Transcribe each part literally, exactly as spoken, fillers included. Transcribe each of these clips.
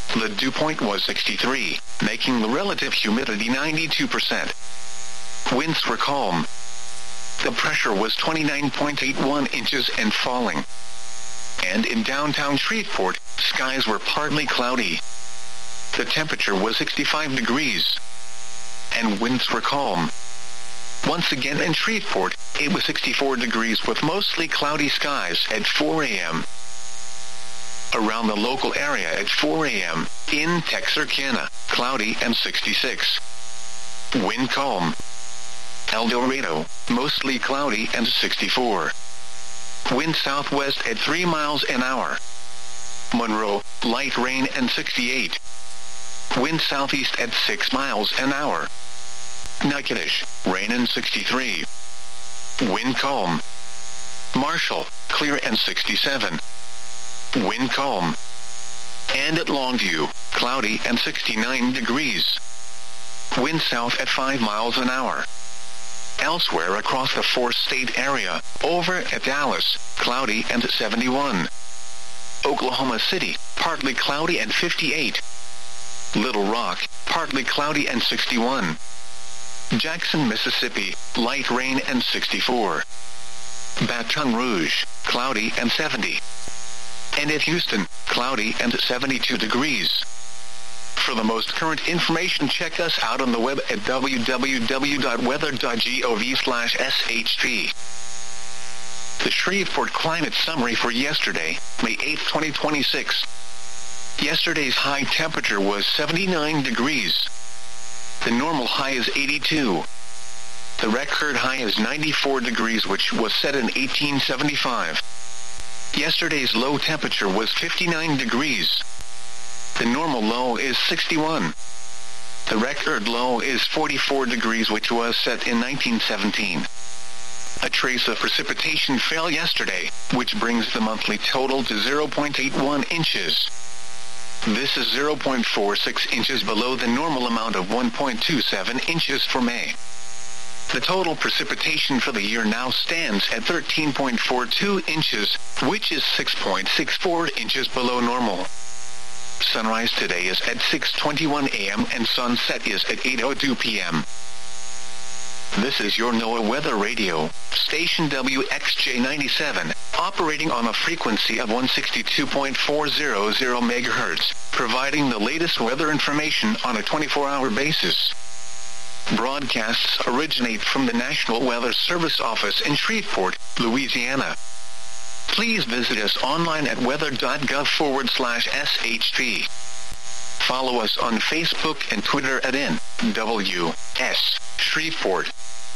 The dew point was sixty-three, making the relative humidity ninety-two percent. Winds were calm. The pressure was twenty-nine point eight one inches and falling. And in downtown Shreveport, skies were partly cloudy. The temperature was sixty-five degrees. And winds were calm. Once again in Shreveport, it was sixty-four degrees with mostly cloudy skies at four a.m. Around the local area at four a.m., in Texarkana, cloudy and sixty-six. Wind calm. El Dorado, mostly cloudy and sixty-four. Wind southwest at three miles an hour. Monroe, light rain and sixty-eight. Wind southeast at six miles an hour. Natchitoches, rain and sixty-three. Wind calm. Marshall, clear and sixty-seven. Wind calm. And at Longview, cloudy and sixty-nine degrees. Wind south at five miles an hour. Elsewhere across the four-state area, over at Dallas, cloudy and seventy-one. Oklahoma City, partly cloudy and fifty-eight. Little Rock, partly cloudy and sixty-one. Jackson, Mississippi, light rain and sixty-four. Baton Rouge, cloudy and seventy. And at Houston, cloudy and seventy-two degrees. For the most current information, check us out on the web at w w w dot weather dot gov slash s h p. The Shreveport Climate Summary for yesterday, May eighth, twenty twenty-six. Yesterday's high temperature was seventy-nine degrees. The normal high is eighty-two. The record high is ninety-four degrees, which was set in eighteen seventy-five. Yesterday's low temperature was fifty-nine degrees. The normal low is sixty-one. The record low is forty-four degrees, which was set in nineteen seventeen. A trace of precipitation fell yesterday, which brings the monthly total to zero point eight one inches. This is zero point four six inches below the normal amount of one point two seven inches for May. The total precipitation for the year now stands at thirteen point four two inches, which is six point six four inches below normal. Sunrise today is at six twenty-one a m and sunset is at eight oh two p m This is your NOAA Weather Radio, station W X J ninety-seven, operating on a frequency of one sixty-two point four hundred megahertz, providing the latest weather information on a twenty-four hour basis. Broadcasts originate from the National Weather Service office in Shreveport, Louisiana. Please visit us online at weather.gov forward slash SHP. Follow us on Facebook and Twitter at N W S Shreveport.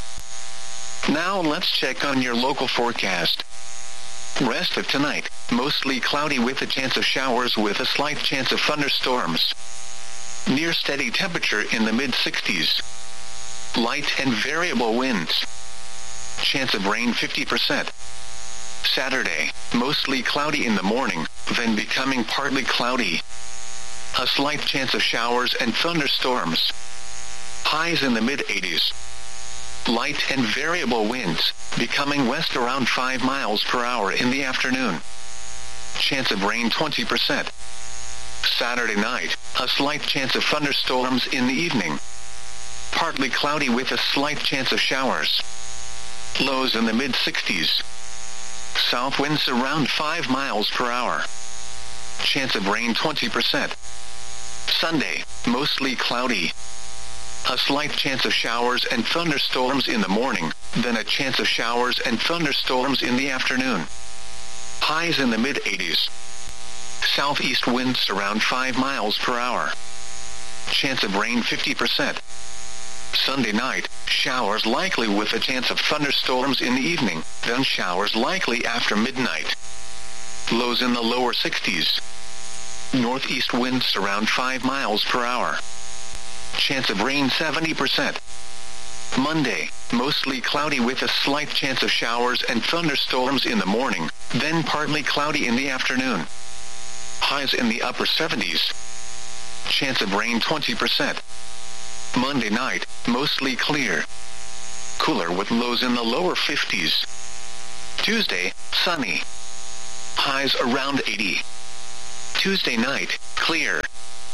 Now let's check on your local forecast. Rest of tonight, mostly cloudy with a chance of showers with a slight chance of thunderstorms. Near steady temperature in the mid sixties. Light and variable winds. Chance of rain fifty percent. Saturday, mostly cloudy in the morning, then becoming partly cloudy. A slight chance of showers and thunderstorms. Highs in the mid eighties. Light and variable winds, becoming west around five miles per hour in the afternoon. Chance of rain twenty percent. Saturday night, a slight chance of thunderstorms in the evening. Partly cloudy with a slight chance of showers. Lows in the mid sixties. South winds around five miles per hour. Chance of rain twenty percent. Sunday, mostly cloudy. A slight chance of showers and thunderstorms in the morning, then a chance of showers and thunderstorms in the afternoon. Highs in the mid eighties. Southeast winds around five miles per hour. Chance of rain fifty percent. Sunday night, showers likely with a chance of thunderstorms in the evening, then showers likely after midnight. Lows in the lower sixties. Northeast winds around five miles per hour. Chance of rain seventy percent. Monday, mostly cloudy with a slight chance of showers and thunderstorms in the morning, then partly cloudy in the afternoon. Highs in the upper seventies. Chance of rain twenty percent. Monday night, mostly clear. Cooler with lows in the lower fifties. Tuesday, sunny. Highs around eighty. Tuesday night, clear.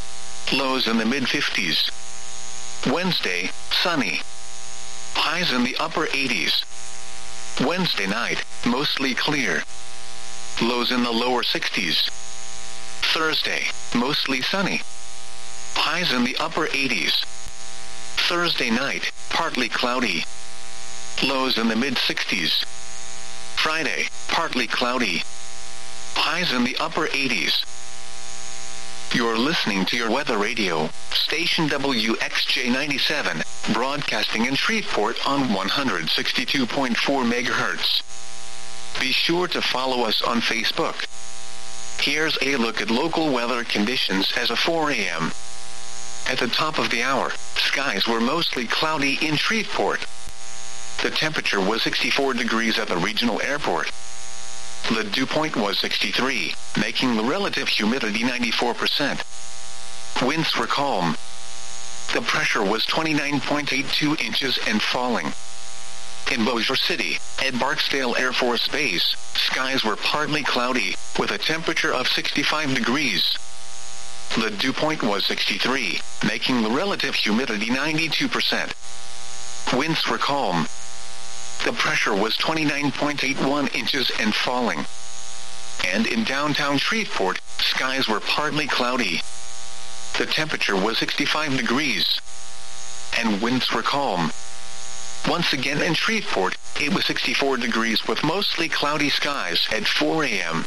Lows in the mid fifties. Wednesday, sunny. Highs in the upper eighties. Wednesday night, mostly clear. Lows in the lower sixties. Thursday, mostly sunny. Highs in the upper eighties. Thursday night, partly cloudy. Lows in the mid sixties. Friday, partly cloudy. Highs in the upper eighties. You're listening to your weather radio, station W X J ninety-seven, broadcasting in Shreveport on one hundred sixty-two point four megahertz. Be sure to follow us on Facebook. Here's a look at local weather conditions as of four a.m. At the top of the hour, skies were mostly cloudy in Shreveport. The temperature was sixty-four degrees at the regional airport. The dew point was sixty-three, making the relative humidity ninety-four percent. Winds were calm. The pressure was twenty-nine point eight two inches and falling. In Bossier City, at Barksdale Air Force Base, skies were partly cloudy, with a temperature of sixty-five degrees. The dew point was sixty-three, making the relative humidity ninety-two percent. Winds were calm. The pressure was twenty-nine point eight one inches and falling. And in downtown Shreveport, skies were partly cloudy. The temperature was sixty-five degrees. And winds were calm. Once again in Shreveport, it was sixty-four degrees with mostly cloudy skies at four a.m.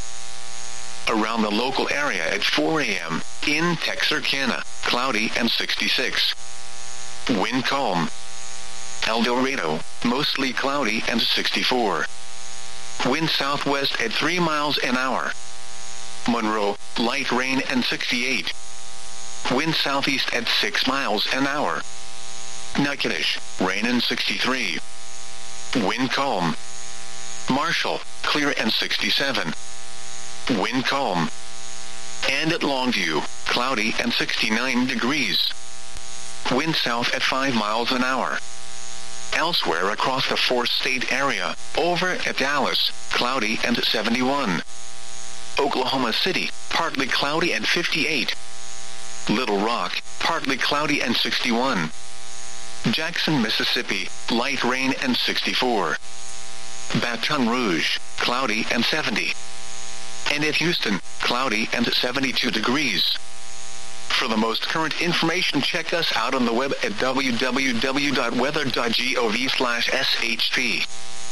Around the local area at four a.m., in Texarkana, cloudy and sixty-six. Wind calm. El Dorado, mostly cloudy and sixty-four. Wind southwest at three miles an hour. Monroe, light rain and sixty-eight. Wind southeast at six miles an hour. Natchitoches, rain and sixty-three. Wind calm. Marshall, clear and sixty-seven. Wind calm. And at Longview, cloudy and sixty-nine degrees. Wind south at five miles an hour. Elsewhere across the four-state area, over at Dallas, cloudy and seventy-one. Oklahoma City, partly cloudy and fifty-eight. Little Rock, partly cloudy and sixty-one. Jackson, Mississippi, light rain and sixty-four. Baton Rouge, cloudy and seventy. And at Houston, cloudy and seventy-two degrees. For the most current information, check us out on the web at w w w dot weather dot gov slash s h p.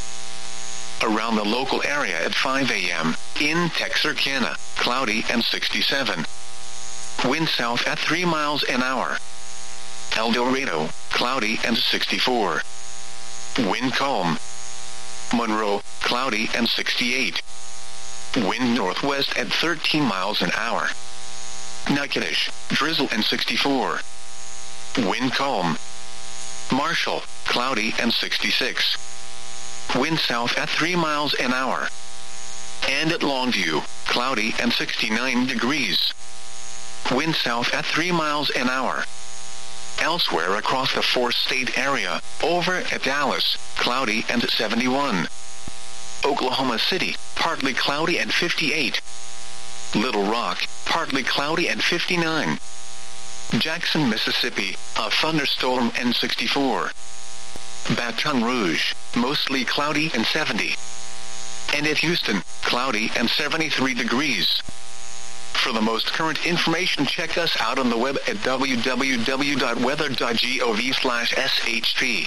Around the local area at five a.m., in Texarkana, cloudy and sixty-seven. Wind south at three miles an hour. El Dorado, cloudy and sixty-four. Wind calm. Monroe, cloudy and sixty-eight. Wind northwest at thirteen miles an hour. Natchitoches, drizzle and sixty-four. Wind calm. Marshall, cloudy and sixty-six. Wind south at three miles an hour. And at Longview, cloudy and sixty-nine degrees. Wind south at three miles an hour. Elsewhere across the four-state area, over at Dallas, cloudy and seventy-one. Oklahoma City, partly cloudy and fifty-eight. Little Rock, partly cloudy and fifty-nine. Jackson, Mississippi, a thunderstorm and sixty-four. Baton Rouge, mostly cloudy and seventy. And at Houston, cloudy and seventy-three degrees. For the most current information, check us out on the web at w w w dot weather dot gov slash s h p.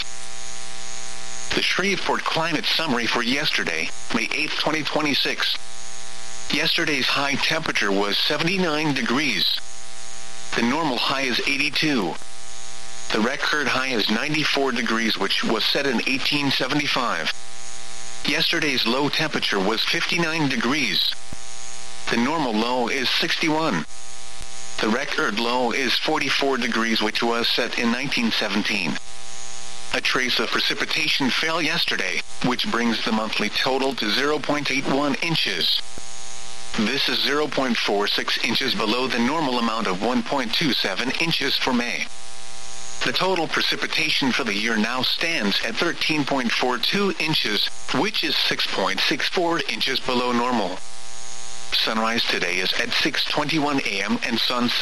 The Shreveport Climate Summary for yesterday, May eighth, twenty twenty-six. Yesterday's high temperature was seventy-nine degrees. The normal high is eighty-two. The record high is ninety-four degrees, which was set in eighteen seventy-five. Yesterday's low temperature was fifty-nine degrees. The normal low is sixty-one. The record low is forty-four degrees, which was set in nineteen seventeen. A trace of precipitation fell yesterday, which brings the monthly total to zero point eight one inches. This is zero point four six inches below the normal amount of one point two seven inches for May. The total precipitation for the year now stands at thirteen point four two inches, which is six point six four inches below normal. Sunrise today is at six twenty-one a m and sunset